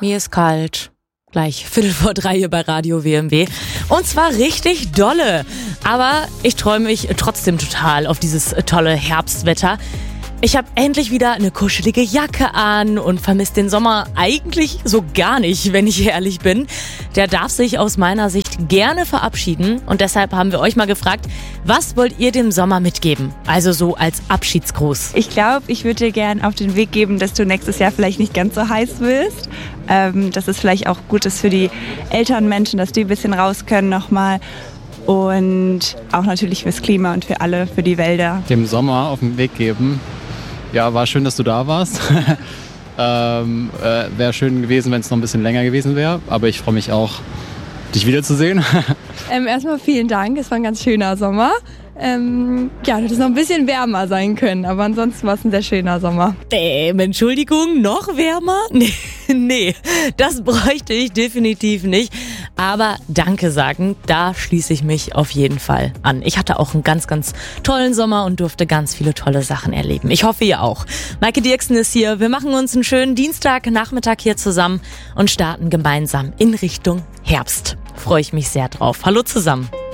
Mir ist kalt. Gleich 2:45 hier bei Radio WMW. Und zwar richtig dolle. Aber ich freue mich trotzdem total auf dieses tolle Herbstwetter. Ich habe endlich wieder eine kuschelige Jacke an und vermisse den Sommer eigentlich so gar nicht, wenn ich ehrlich bin. Der darf sich aus meiner Sicht gerne verabschieden. Und deshalb haben wir euch mal gefragt, was wollt ihr dem Sommer mitgeben? Also so als Abschiedsgruß. Ich glaube, ich würde dir gerne auf den Weg geben, dass du nächstes Jahr vielleicht nicht ganz so heiß wirst. Dass es vielleicht auch gut ist für die älteren Menschen, dass die ein bisschen raus können nochmal. Und auch natürlich fürs Klima und für alle, für die Wälder. Dem Sommer auf den Weg geben. Ja, war schön, dass du da warst. Wäre schön gewesen, wenn es noch ein bisschen länger gewesen wäre. Aber ich freue mich auch, dich wiederzusehen. Erstmal vielen Dank, es war ein ganz schöner Sommer. Hätte es noch ein bisschen wärmer sein können, aber ansonsten war es ein sehr schöner Sommer. Entschuldigung, noch wärmer? Nee, das bräuchte ich definitiv nicht. Aber Danke sagen, da schließe ich mich auf jeden Fall an. Ich hatte auch einen ganz, ganz tollen Sommer und durfte ganz viele tolle Sachen erleben. Ich hoffe, ihr auch. Maike Dirksen ist hier. Wir machen uns einen schönen Dienstagnachmittag hier zusammen und starten gemeinsam in Richtung Herbst. Freue ich mich sehr drauf. Hallo zusammen.